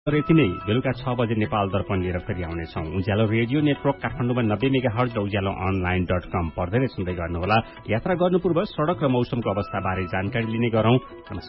यति नै। बेलुका 6 बजे नेपाल दर्पण लिएर फेरि आउनेछौं। उज्यालो रेडियो नेटवर्क काठमाडौँमा 90 मेगाहर्ज र उज्यालो online.com पढ्दै नै सुन्दै गर्नुहोला। यात्रा गर्नु पूर्व सड़क र मौसमको अवस्था बारे जानकारी लिने गरौं।